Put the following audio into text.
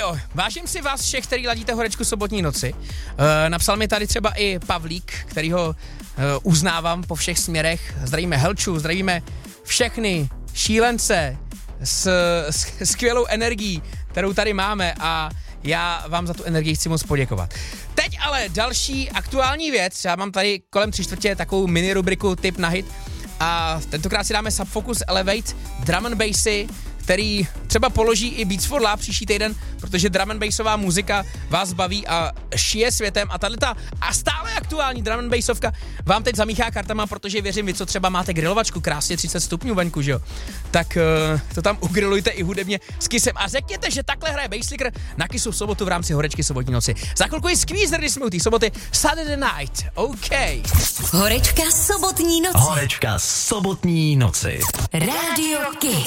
jo, vážím si vás všech, který ladíte Horečku sobotní noci. Napsal mi tady třeba i Pavlík, kterýho uznávám po všech směrech. Zdravíme Helču, zdravíme všechny šílence s skvělou energií, kterou tady máme, a já vám za tu energii chci moc poděkovat. Teď ale další aktuální věc. Já mám tady kolem 3/4 takovou mini rubriku Tip na hit a tentokrát si dáme Subfocus Elevate drum and bassy, který třeba položí i Beats for Love příští týden, protože drum and bassová muzika vás baví a šije světem, a tato a stále aktuální drum and bassovka vám teď zamíchá kartama, protože věřím, vy co třeba máte grilovačku, krásně 30 stupňů venku, že jo? Tak to tam ugrilujte i hudebně s Kissem a řekněte, že takhle hraje Basslicker na Kissu v sobotu v rámci Horečky sobotní noci. Za chvilku je Squeezer Smoothie soboty Saturday Night. OK. Horečka sobotní noci. Horečka sobotní noci. Radio Kiss.